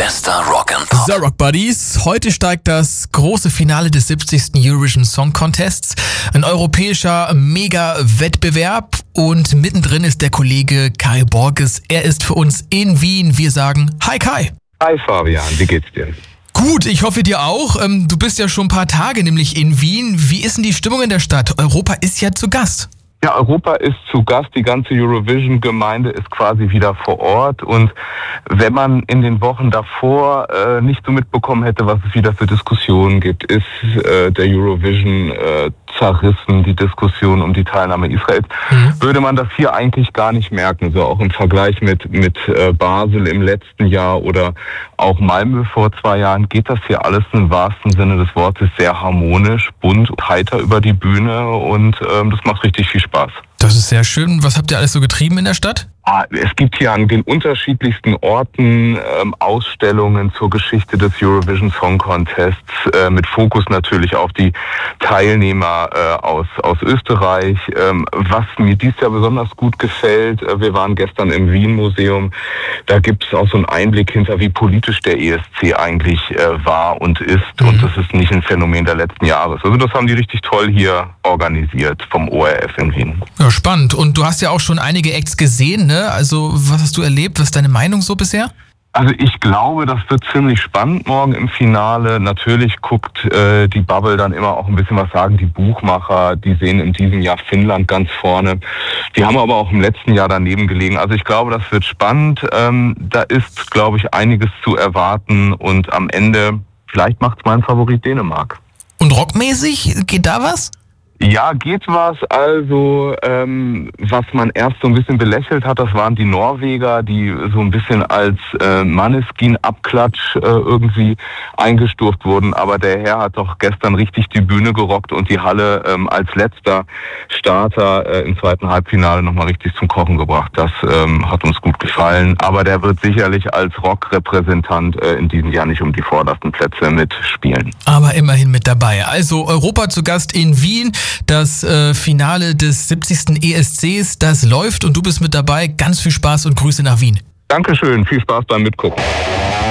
Bester Rock and Pop. So, Rock Buddies, heute steigt das große Finale des 70. Eurovision Song Contests. Ein europäischer Mega-Wettbewerb und mittendrin ist der Kollege Kai Borges. Er ist für uns in Wien. Wir sagen Hi Kai. Hi Fabian, wie geht's dir? Gut, ich hoffe dir auch. Du bist ja schon ein paar Tage nämlich in Wien. Wie ist denn die Stimmung in der Stadt? Europa ist ja zu Gast. Ja, Europa ist zu Gast, die ganze Eurovision-Gemeinde ist quasi wieder vor Ort und wenn man in den Wochen davor nicht so mitbekommen hätte, was es wieder für Diskussionen gibt, ist der Eurovision zerrissen, die Diskussion um die Teilnahme Israels, würde man das hier eigentlich gar nicht merken. So auch im Vergleich mit Basel im letzten Jahr oder auch Malmö vor 2 Jahren geht das hier alles im wahrsten Sinne des Wortes sehr harmonisch, bunt und heiter über die Bühne und das macht richtig viel Spaß. Das ist sehr schön. Was habt ihr alles so getrieben in der Stadt? Es gibt hier an den unterschiedlichsten Orten Ausstellungen zur Geschichte des Eurovision Song Contests mit Fokus natürlich auf die Teilnehmer aus Österreich. Was mir dieses Jahr besonders gut gefällt, wir waren gestern im Wien-Museum, da gibt es auch so einen Einblick hinter, wie politisch der ESC eigentlich war und ist. Und das ist nicht ein Phänomen der letzten Jahre. Also das haben die richtig toll hier organisiert vom ORF in Wien. Ja, spannend. Und du hast ja auch schon einige Acts gesehen, ne? Also was hast du erlebt? Was ist deine Meinung so bisher? Also ich glaube, das wird ziemlich spannend morgen im Finale. Natürlich guckt die Bubble dann immer auch ein bisschen, was sagen die Buchmacher. Die sehen in diesem Jahr Finnland ganz vorne. Die haben aber auch im letzten Jahr daneben gelegen. Also ich glaube, das wird spannend. Da ist, glaube ich, einiges zu erwarten. Und am Ende, vielleicht macht es mein Favorit Dänemark. Und rockmäßig, geht da was? Ja, geht was. Also, was man erst so ein bisschen belächelt hat, das waren die Norweger, die so ein bisschen als Maneskin-Abklatsch irgendwie eingestuft wurden. Aber der Herr hat doch gestern richtig die Bühne gerockt und die Halle als letzter Starter im zweiten Halbfinale nochmal richtig zum Kochen gebracht. Das hat uns gut gefallen. Aber der wird sicherlich als Rockrepräsentant in diesem Jahr nicht um die vordersten Plätze mitspielen. Aber immerhin mit dabei. Also Europa zu Gast in Wien. Das Finale des 70. ESCs, das läuft und du bist mit dabei. Ganz viel Spaß und Grüße nach Wien. Dankeschön, viel Spaß beim Mitgucken.